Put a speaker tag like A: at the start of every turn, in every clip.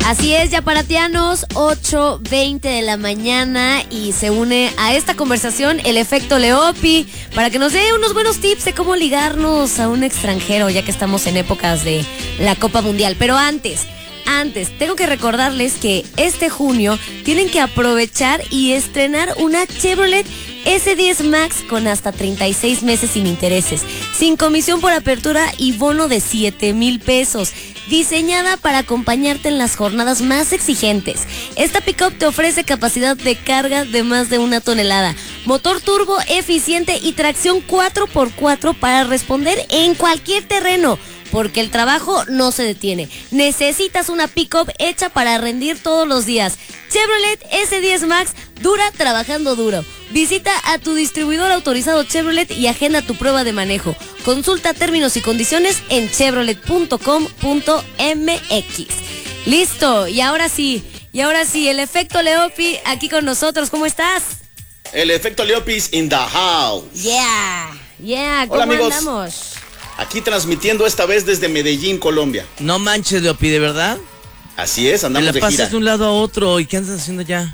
A: Así es, yaparatianos, 8:20 de la mañana y se une a esta conversación el efecto Leopi para que nos dé unos buenos tips de cómo ligarnos a un extranjero, ya que estamos en épocas de la Copa Mundial. Pero antes, tengo que recordarles que este junio tienen que aprovechar y estrenar una Chevrolet S10 Max con hasta 36 meses sin intereses, sin comisión por apertura y bono de 7,000 pesos. Diseñada para acompañarte en las jornadas más exigentes. Esta pickup te ofrece capacidad de carga de más de 1 tonelada, motor turbo eficiente y tracción 4x4 para responder en cualquier terreno, porque el trabajo no se detiene. Necesitas una pickup hecha para rendir todos los días. Chevrolet S10 Max dura trabajando duro. Visita a tu distribuidor autorizado Chevrolet y agenda tu prueba de manejo. Consulta términos y condiciones en chevrolet.com.mx. Listo, y ahora sí, el efecto Leopi aquí con nosotros. ¿Cómo estás?
B: El efecto Leopis in the house.
A: Yeah, ¿cómo
B: Hola, amigos.
A: andamos?
B: Aquí transmitiendo esta vez desde Medellín, Colombia.
C: No manches, Leopi, ¿de verdad?
B: Así es,
C: Me
B: andamos
C: la
B: de gira.
C: pasas de un lado a otro. ¿Y qué andas haciendo ya?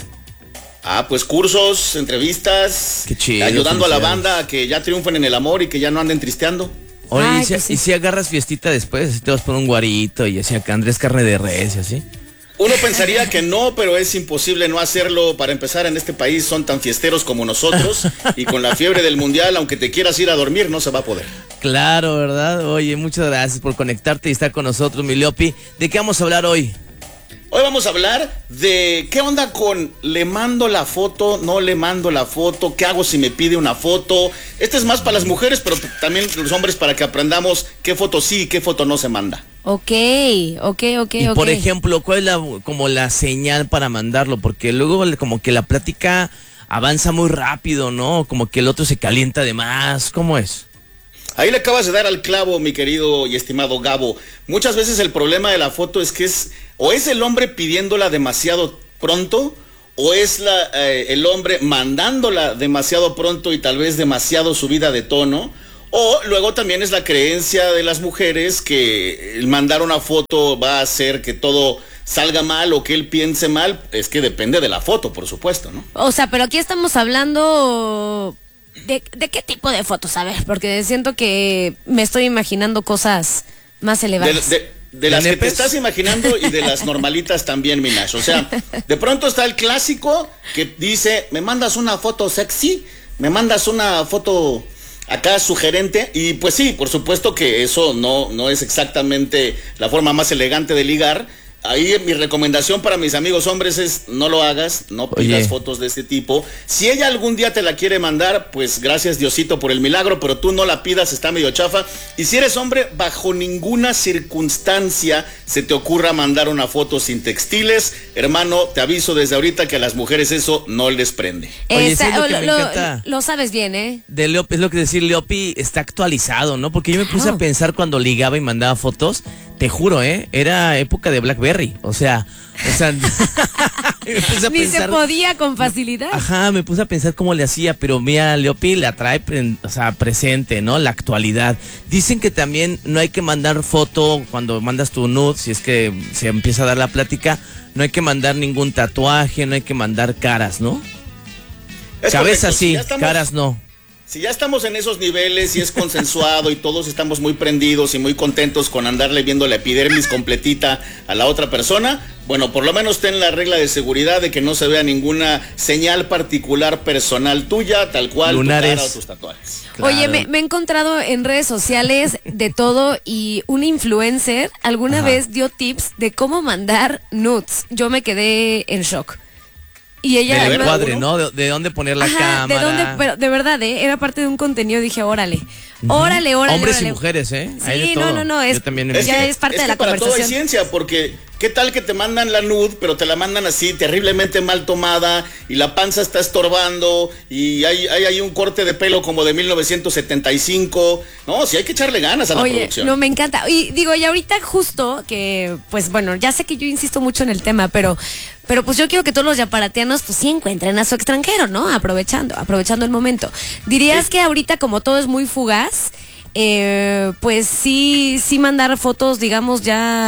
B: Pues cursos, entrevistas,
C: Qué chido,
B: ayudando a la
C: felicidades.
B: banda a que ya triunfen en el amor y que ya no anden tristeando.
C: Oye,
A: Ay,
C: ¿y si,
A: pues sí.
C: y si agarras fiestita después? Así te vas por un guarito y así acá Andrés carne de res y así.
B: Uno pensaría que no, pero es imposible no hacerlo. Para empezar, en este país son tan fiesteros como nosotros y con la fiebre del mundial, aunque te quieras ir a dormir, no se va a poder.
C: Claro, ¿verdad? Oye, muchas gracias por conectarte y estar con nosotros, mi Leopi. ¿De qué vamos a hablar hoy?
B: Hoy vamos a hablar de qué onda con le mando la foto, no le mando la foto, qué hago si me pide una foto. Este es más para las mujeres, pero también los hombres para que aprendamos qué foto sí y qué foto no se manda.
A: Ok.
C: Y por ejemplo, ¿cuál es como la señal para mandarlo? Porque luego como que la plática avanza muy rápido, ¿no? Como que el otro se calienta de más. ¿Cómo es?
B: Ahí le acabas de dar al clavo, mi querido y estimado Gabo. Muchas veces el problema de la foto es que es el hombre pidiéndola demasiado pronto, o es el hombre mandándola demasiado pronto y tal vez demasiado subida de tono, o luego también es la creencia de las mujeres que el mandar una foto va a hacer que todo salga mal o que él piense mal. Es que depende de la foto, por supuesto, ¿no?
A: O sea, pero aquí estamos hablando de qué tipo de fotos, a ver, porque siento que me estoy imaginando cosas más elevadas.
B: De las que te estás imaginando y de las normalitas también, Minash. O sea, de pronto está el clásico que dice, me mandas una foto sexy, me mandas una foto acá sugerente, y pues sí, por supuesto que eso no es exactamente la forma más elegante de ligar. Ahí mi recomendación para mis amigos hombres es no lo hagas, no pidas fotos de este tipo. Si ella algún día te la quiere mandar, pues gracias Diosito por el milagro, pero tú no la pidas, está medio chafa. Y si eres hombre, bajo ninguna circunstancia se te ocurra mandar una foto sin textiles. Hermano, te aviso desde ahorita que a las mujeres eso no les prende.
C: Oye, ¿sabes lo que me encanta?
A: Lo sabes bien, ¿eh?
C: De Leopi, es lo que decir, Leopi está actualizado, ¿no? Porque yo me puse a pensar cuando ligaba y mandaba fotos, te juro, era época de BlackBerry, o sea, me puse a
A: Ni
C: pensar,
A: se podía con facilidad.
C: Ajá, me puse a pensar cómo le hacía, pero mira, Leopi la trae, presente, ¿no? La actualidad. Dicen que también no hay que mandar foto cuando mandas tu nude, si es que se empieza a dar la plática, no hay que mandar ningún tatuaje, no hay que mandar caras, ¿no? Cabeza sí, caras no.
B: Si ya estamos en esos niveles y es consensuado y todos estamos muy prendidos y muy contentos con andarle viendo la epidermis completita a la otra persona, bueno, por lo menos ten la regla de seguridad de que no se vea ninguna señal particular personal tuya, tal cual
C: Lunares.
B: tu cara o tus tatuajes.
A: Oye,
C: Claro.
A: me he encontrado en redes sociales de todo y un influencer alguna vez dio tips de cómo mandar nudes. Yo me quedé en shock. Y ella
C: Del
B: ver,
C: encuadre, ¿no? De dónde poner la cámara.
A: ¿de dónde? Pero de verdad, era parte de un contenido. Dije, órale.
C: Hombres y mujeres, Hay de
A: Sí,
C: todo.
A: no,
C: Yo también
A: es parte de la
B: para todo hay
A: conversación.
B: ciencia, porque ¿qué tal que te mandan la nude, pero te la mandan así, terriblemente mal tomada, y la panza está estorbando, y hay un corte de pelo como de 1975? No, sí hay que echarle ganas a la producción.
A: No, me encanta. Y digo, y ahorita justo que, pues bueno, ya sé que yo insisto mucho en el tema, pero pues yo quiero que todos los yaparatianos pues sí encuentren a su extranjero, ¿no? Aprovechando el momento. ¿Dirías que ahorita como todo es muy fugaz, pues sí mandar fotos, digamos, ya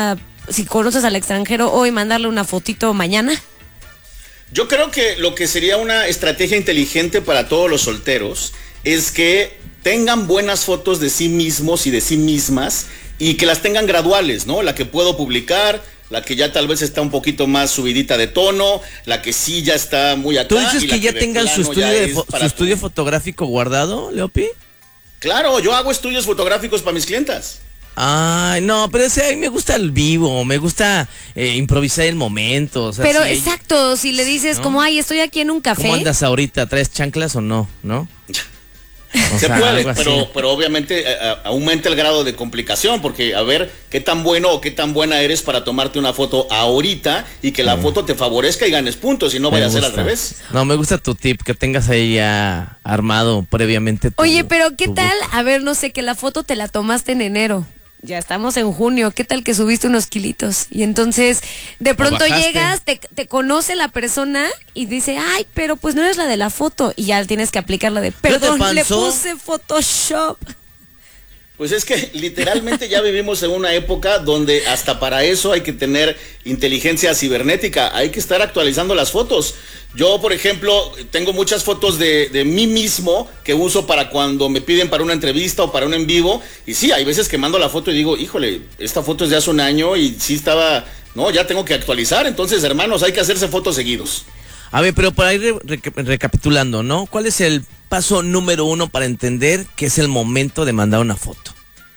A: si conoces al extranjero hoy, mandarle una fotito mañana?
B: Yo creo que lo que sería una estrategia inteligente para todos los solteros es que tengan buenas fotos de sí mismos y de sí mismas y que las tengan graduales, ¿no? La que puedo publicar, la que ya tal vez está un poquito más subidita de tono, la que sí ya está muy acá.
C: ¿Tú dices
B: y
C: que ya
B: de
C: tengan su
B: plano
C: estudio fotográfico guardado, Leopi?
B: Claro, yo hago estudios fotográficos para mis clientas.
C: Ay, no, pero a mí me gusta el vivo, me gusta improvisar el momento. O sea,
A: Pero
C: si
A: exacto, si le dices
C: ¿no?
A: como, ay, estoy aquí en un café.
C: ¿Cómo andas ahorita? ¿Traes chanclas o no? ¿No? O
B: Se
C: sea,
B: puede,
C: algo así.
B: pero obviamente aumenta el grado de complicación, porque a ver qué tan bueno o qué tan buena eres para tomarte una foto ahorita y que la foto te favorezca y ganes puntos y no vaya a ser al revés.
C: No, me gusta tu tip, que tengas ahí ya armado previamente.
A: Oye, pero ¿qué
C: tu
A: tal? A ver, no sé, que la foto te la tomaste en enero. Ya estamos en junio, ¿qué tal que subiste unos kilitos? Y entonces de pronto
C: bajaste.
A: llegas, te conoce la persona y dice, ay, pero pues no eres la de la foto. Y ya tienes que aplicar la de, perdón, le puse Photoshop.
B: Pues es que literalmente ya vivimos en una época donde hasta para eso hay que tener inteligencia cibernética, hay que estar actualizando las fotos. Yo, por ejemplo, tengo muchas fotos de mí mismo que uso para cuando me piden para una entrevista o para un en vivo. Y sí, hay veces que mando la foto y digo, híjole, esta foto es de hace un año y sí estaba, no, ya tengo que actualizar. Entonces, hermanos, hay que hacerse fotos seguidos.
C: A ver, pero para ir recapitulando, ¿no? ¿Cuál es el paso número 1 para entender que es el momento de mandar una foto?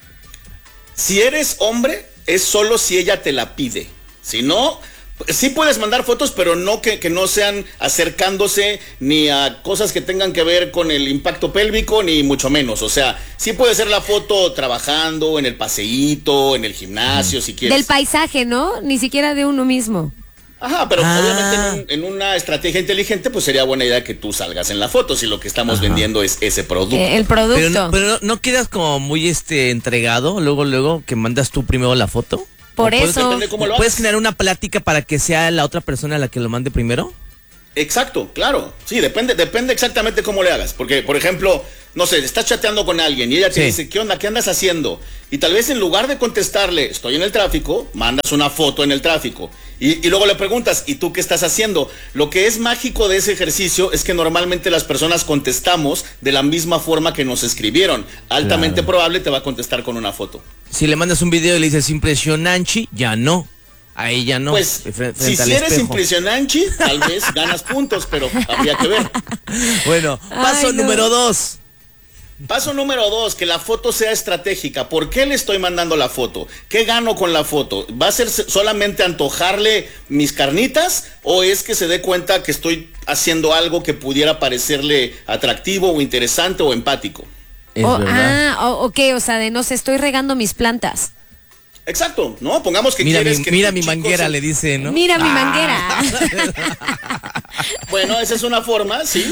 B: Si eres hombre, es solo si ella te la pide. Si no, sí puedes mandar fotos, pero no que no sean acercándose ni a cosas que tengan que ver con el impacto pélvico, ni mucho menos. O sea, sí puede ser la foto trabajando, en el paseíto, en el gimnasio, si quieres.
A: Del paisaje, ¿no? Ni siquiera de uno mismo.
B: Ajá, pero obviamente en una estrategia inteligente, pues sería buena idea que tú salgas en la foto si lo que estamos vendiendo es ese producto.
A: El producto.
C: Pero no quedas como muy entregado, luego que mandas tú primero la foto.
A: Por
C: ¿O
A: eso.
B: Depende cómo lo
C: ¿Puedes
B: hagas.
C: generar una plática para que sea la otra persona la que lo mande primero?
B: Exacto, claro. Sí, depende exactamente cómo le hagas. Porque, por ejemplo, no sé, estás chateando con alguien y ella te dice, ¿qué onda? ¿Qué andas haciendo? Y tal vez en lugar de contestarle, estoy en el tráfico, mandas una foto en el tráfico. Y luego le preguntas, ¿y tú qué estás haciendo? Lo que es mágico de ese ejercicio es que normalmente las personas contestamos de la misma forma que nos escribieron. Altamente probable te va a contestar con una foto.
C: Si le mandas un video y le dices impresionante, ya no. A ella no.
B: Pues, si
C: al
B: eres
C: espejo.
B: impresionante, tal vez ganas puntos, pero habría que ver.
C: Bueno, paso
A: Ay, no.
C: número 2.
B: Paso número 2, que la foto sea estratégica. ¿Por qué le estoy mandando la foto? ¿Qué gano con la foto? ¿Va a ser solamente antojarle mis carnitas o es que se dé cuenta que estoy haciendo algo que pudiera parecerle atractivo o interesante o empático?
C: Es verdad.
A: Ok, o sea, de no sé, estoy regando mis plantas.
B: Exacto, ¿no? Pongamos que
C: Mira
B: quieres que
C: mira
B: tu
C: mi
B: chico
C: manguera,
B: se-
C: le dice, ¿no?
A: Mira mi manguera.
B: Bueno, esa es una forma, sí.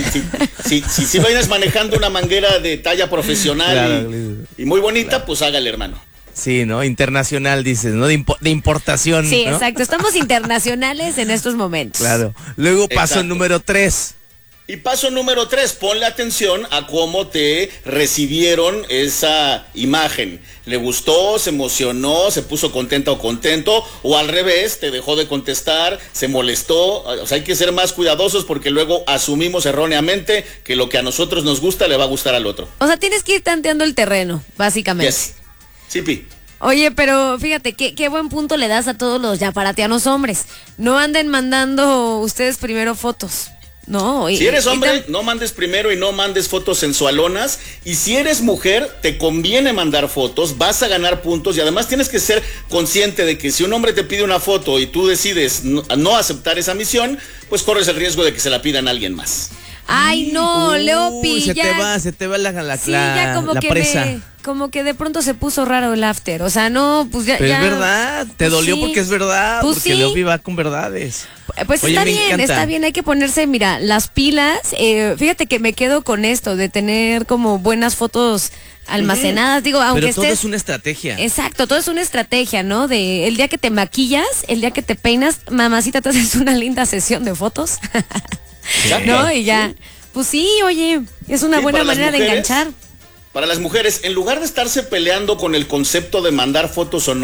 B: Si vienes manejando una manguera de talla profesional
C: Claro,
B: y muy bonita, pues hágale, hermano.
C: Sí, ¿no? Internacional, dices, ¿no? De importación.
A: Sí,
C: ¿no?
A: exacto. Estamos internacionales en estos momentos.
C: Claro. Luego paso
B: Exacto.
C: número 3.
B: Y paso número 3, ponle atención a cómo te recibieron esa imagen. ¿Le gustó, se emocionó, se puso contenta o contento? O al revés, te dejó de contestar, se molestó. O sea, hay que ser más cuidadosos porque luego asumimos erróneamente que lo que a nosotros nos gusta le va a gustar al otro.
A: O sea, tienes que ir tanteando el terreno, básicamente.
B: Yes. Sí, Pi.
A: Oye, pero fíjate, qué buen punto le das a todos los yaparatianos hombres. No anden mandando ustedes primero fotos. No,
B: Si eres hombre, no mandes primero y no mandes fotos sensualonas. Y si eres mujer, te conviene mandar fotos, vas a ganar puntos. Y además tienes que ser consciente de que si un hombre te pide una foto y tú decides no aceptar esa misión, pues corres el riesgo de que se la pidan a alguien más.
A: Ay, no, Leopi,
C: se
A: ya.
C: te va la
A: Sí, ya como
C: la
A: que
C: presa.
A: como que de pronto se puso raro el after. O sea, no, pues ya.
C: Pero
A: ya.
C: es verdad, te
A: Pues
C: dolió
A: sí.
C: porque es verdad,
A: Pues
C: porque
A: sí.
C: Leopi va con verdades.
A: Pues
C: Oye, me encanta.
A: está bien, hay que ponerse, mira, las pilas. Fíjate que me quedo con esto de tener como buenas fotos almacenadas. Digo, aunque
C: Pero todo
A: estés.
C: es una estrategia.
A: Exacto, todo es una estrategia, ¿no? De el día que te maquillas, el día que te peinas, mamacita, te haces una linda sesión de fotos. ¿No? Y ya. Pues sí, oye, es una
B: Sí,
A: buena
B: para las
A: manera de
B: mujeres,
A: enganchar.
B: Para las mujeres, en lugar de estarse peleando con el concepto de mandar fotos o no,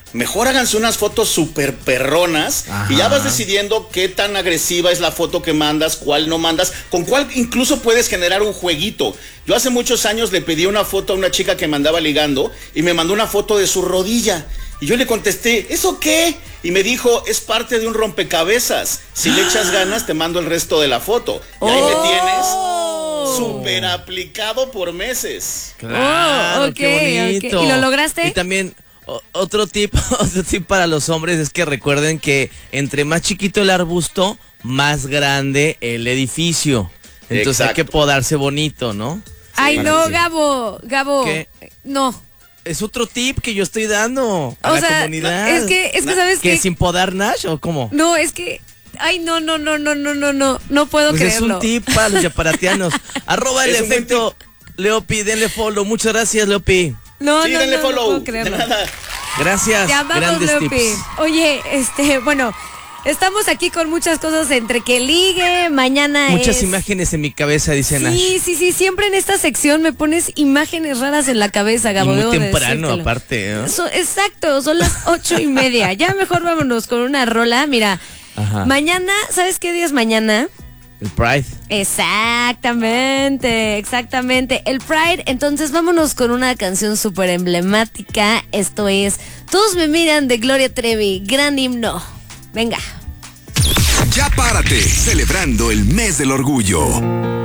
B: mejor háganse unas fotos súper perronas.
C: Ajá.
B: Y ya vas decidiendo qué tan agresiva es la foto que mandas, cuál no mandas, con cuál incluso puedes generar un jueguito. Yo hace muchos años le pedí una foto a una chica que me andaba ligando y me mandó una foto de su rodilla. Y yo le contesté, ¿eso qué? Y me dijo, es parte de un rompecabezas. Si le echas ganas, te mando el resto de la foto. Y ahí me tienes súper aplicado por meses.
C: Claro,
A: ok,
C: qué bonito.
A: ok. ¿Y lo lograste?
C: Y también otro tip para los hombres es que recuerden que entre más chiquito el arbusto, más grande el edificio. Entonces hay que podarse bonito, ¿no?
A: Ay, no, Gabo.
C: ¿Qué?
A: No.
C: Es otro tip que yo estoy dando a la comunidad.
A: Es que ¿sabes qué?
C: ¿Que sin podar Nash o cómo?
A: No, es que... Ay, no puedo
C: Pues
A: creerlo.
C: es un tip para los yaparatianos. @ el efecto Leopi, denle follow. Muchas gracias, Leopi.
B: Sí, denle follow.
A: No puedo creerlo.
B: De nada.
C: Gracias.
A: Te amamos,
C: Grandes
A: Leopi.
C: tips.
A: Oye, bueno, estamos aquí con muchas cosas entre que ligue, mañana
C: Muchas
A: es...
C: imágenes en mi cabeza, dice Nash.
A: Sí, siempre en esta sección me pones imágenes raras en la cabeza, Gabo.
C: Y
A: debo
C: muy
A: de
C: temprano,
A: decírtelo.
C: aparte, ¿no?
A: Exacto, son las 8:30. Ya mejor vámonos con una rola. Mira,
C: Ajá.
A: mañana, ¿sabes qué día es mañana?
C: El Pride.
A: Exactamente. El Pride. Entonces vámonos con una canción súper emblemática. Esto es Todos me miran de Gloria Trevi. Gran himno. Venga.
D: Ya párate, celebrando el mes del orgullo.